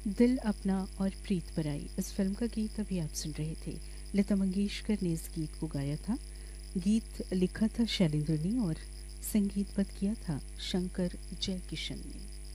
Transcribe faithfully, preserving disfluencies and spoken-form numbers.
दिल अपना और प्रीत पराई, इस फिल्म का गीत अभी आप सुन रहे थे। लता मंगेशकर ने इस गीत को गाया था। गीत लिखा था शैलेंद्र ने और संगीतबद्ध किया था शंकर जयकिशन ने।